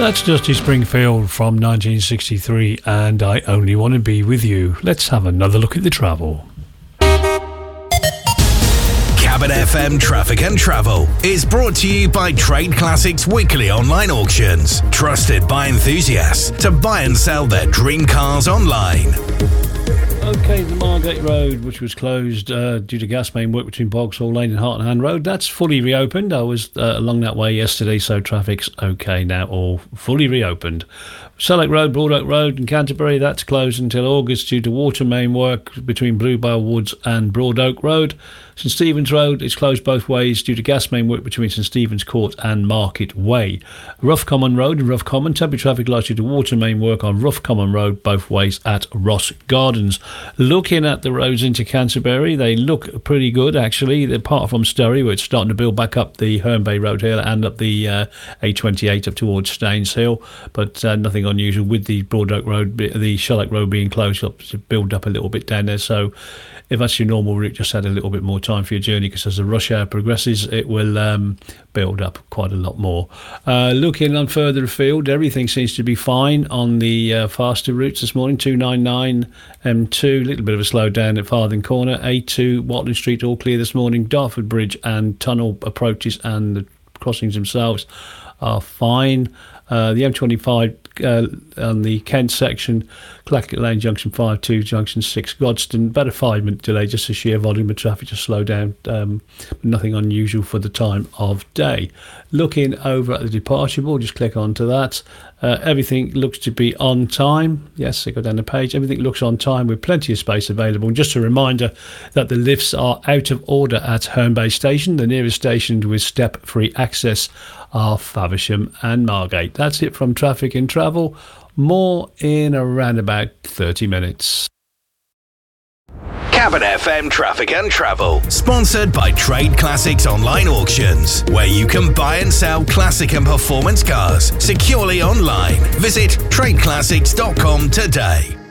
That's Dusty Springfield from 1963 and I Only Want to Be With You. Let's have another look at the travel. Cabin FM Traffic and Travel is brought to you by Trade Classics Weekly Online Auctions. Trusted by enthusiasts to buy and sell their dream cars online. Okay, the Margate Road, which was closed due to gas main work between Bogsall Lane and Heart and Hand Road, that's fully reopened. I was along that way yesterday, so traffic's okay now, all fully reopened. Selleck Road, Broad Oak Road in Canterbury, that's closed until August due to water main work between Bluebell Woods and Broad Oak Road. St Stephen's Road is closed both ways due to gas main work between St Stephen's Court and Market Way. Rough Common Road in Rough Common, temporary traffic lights due to water main work on Rough Common Road both ways at Ross Gardens. Looking at the roads into Canterbury, they look pretty good actually, apart from Sturry, where it's starting to build back up the Herne Bay Road here and up the A28 up towards Staines Hill, but nothing unusual with the Broad Oak Road, the Shellock Road being closed up to build up a little bit down there. So if that's your normal route, just add a little bit more time for your journey, because as the rush hour progresses, it will build up quite a lot more. Looking on further afield, everything seems to be fine on the faster routes this morning. 299 M2, a little bit of a slowdown at Farthing Corner. A2, Watling Street, all clear this morning. Dartford Bridge and tunnel approaches and the crossings themselves are fine. The M25 on the Kent section, Clackett Lane Junction 5 to Junction 6 Godstone, about a 5-minute delay, just a sheer volume of traffic to slow down, nothing unusual for the time of day. Looking over at the departure board, just click onto that. Everything looks to be on time. Yes, I go down the page. Everything looks on time with plenty of space available. And just a reminder that the lifts are out of order at Herne Bay Station. The nearest stations with step-free access are Faversham and Margate. That's it from Traffic and Travel. More in around about 30 minutes. Cabin FM Traffic and Travel, sponsored by Trade Classics Online Auctions, where you can buy and sell classic and performance cars securely online. Visit tradeclassics.com today.